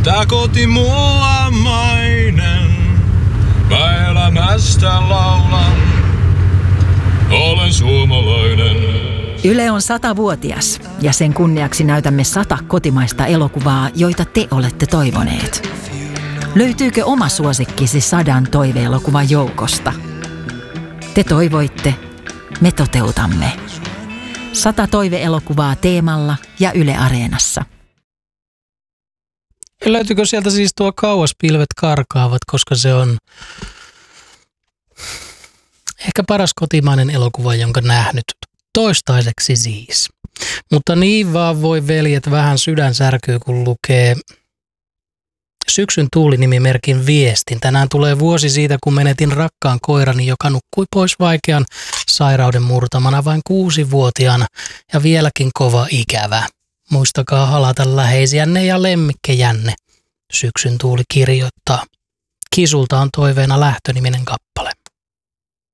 Tää koti mulla mainen, mä elämästä laulan, olen suomalainen. Yle on 100-vuotias ja sen kunniaksi näytämme 100 kotimaista elokuvaa, joita te olette toivoneet. Löytyykö oma suosikkisi 100 toiveelokuvan joukosta? Te toivoitte, me toteutamme. 100 toiveelokuvaa Teemalla ja Yle Areenassa. Löytyykö sieltä siis tuo Kauas pilvet karkaavat, koska se on ehkä paras kotimainen elokuva, jonka nähnyt toistaiseksi siis. Mutta niin vaan voi veljet, vähän sydän särkyy, kun lukee Syksyn tuuli-nimimerkin viestin. Tänään tulee vuosi siitä, kun menetin rakkaan koirani, joka nukkui pois vaikean sairauden murtamana vain 6-vuotiaana ja vieläkin kova ikävä. Muistakaa halata läheisiänne ja lemmikkejänne, Syksyn tuuli kirjoittaa. Kisulta on toiveena Lähtö-niminen kappale.